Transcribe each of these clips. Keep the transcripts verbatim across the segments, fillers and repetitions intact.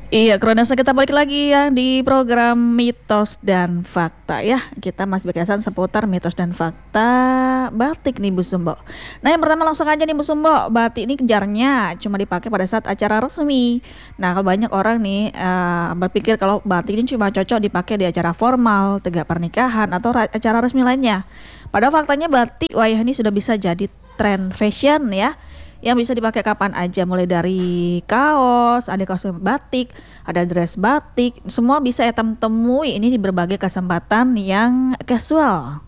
Iya, Kronos kita balik lagi ya di program Mitos dan Fakta ya. Kita masih berkesan seputar mitos dan fakta batik nih Bu Sumbo. Nah, yang pertama langsung aja nih Bu Sumbo, batik ini kejarnya cuma dipakai pada saat acara resmi. Nah, kalau banyak orang nih eh, berpikir kalau batik ini cuma cocok dipakai di acara formal, tegak pernikahan atau ra- acara resmi lainnya. Padahal faktanya batik wayah ini sudah bisa jadi tren fashion ya, yang bisa dipakai kapan aja, mulai dari kaos, ada kaos batik, ada dress batik, semua bisa ya temui ini di berbagai kesempatan yang casual.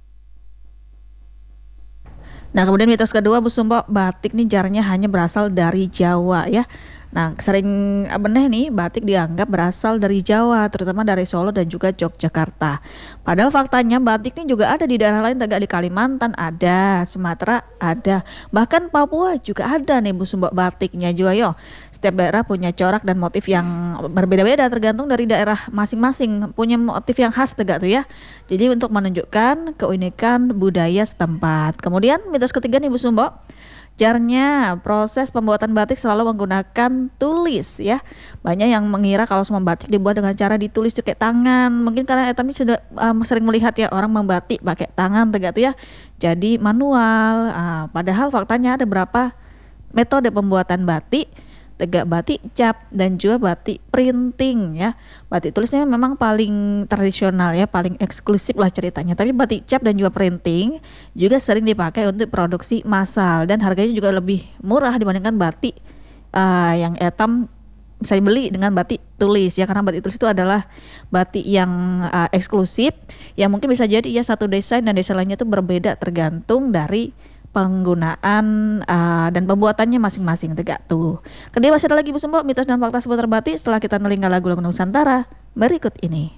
Nah, kemudian mitos kedua Bu Sumbo, batik nih jarnya hanya berasal dari Jawa ya. Nah, sering eh, benih nih batik dianggap berasal dari Jawa, terutama dari Solo dan juga Yogyakarta. Padahal faktanya batik ini juga ada di daerah lain, tegak di Kalimantan ada, Sumatera ada, bahkan Papua juga ada nih Bu Sumbo batiknya juga yo. Setiap daerah punya corak dan motif yang berbeda-beda tergantung dari daerah masing-masing, punya motif yang khas tegak tuh ya. Jadi untuk menunjukkan keunikan budaya setempat. Kemudian mitos ketiga nih Bu Sumbo, jarnya proses pembuatan batik selalu menggunakan tulis ya. Banyak yang mengira kalau semua batik dibuat dengan cara ditulis pakai tangan. Mungkin karena Etami sudah um, sering melihat ya orang membatik pakai tangan tegak tuh ya. Jadi manual. Ah, padahal faktanya ada berapa metode pembuatan batik, tegak batik cap dan juga batik printing ya. Batik tulisnya memang paling tradisional ya, paling eksklusif lah ceritanya. Tapi batik cap dan juga printing juga sering dipakai untuk produksi massal dan harganya juga lebih murah dibandingkan batik uh, yang etam bisa dibeli dengan batik tulis ya, karena batik tulis itu adalah batik yang uh, eksklusif yang mungkin bisa jadi ya satu desain dan desain lainnya itu berbeda tergantung dari penggunaan uh, dan pembuatannya masing-masing tegak tuh. Kemudian masih ada lagi Bu Sumbo mitos dan fakta seputar batik setelah kita nelingkar lagu-lagu Nusantara berikut ini.